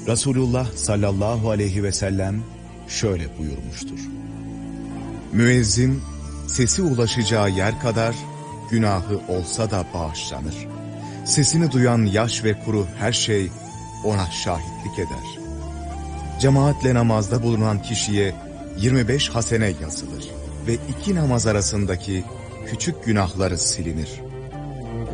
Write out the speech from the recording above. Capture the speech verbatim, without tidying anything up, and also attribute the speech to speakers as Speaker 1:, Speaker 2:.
Speaker 1: Resulullah sallallahu aleyhi ve sellem şöyle buyurmuştur. Müezzin sesi ulaşacağı yer kadar günahı olsa da bağışlanır. Sesini duyan yaş ve kuru her şey ona şahitlik eder. Cemaatle namazda bulunan kişiye yirmi beş hasene yazılır ve iki namaz arasındaki küçük günahları silinir.